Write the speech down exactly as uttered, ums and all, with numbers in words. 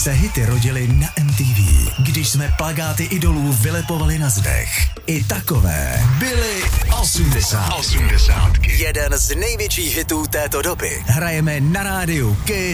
se hity rodily na M T V, když jsme plakáty idolů vylepovali na zdech. I takové byly osmdesátky. Jeden z největších hitů této doby hrajeme na rádiu Kiss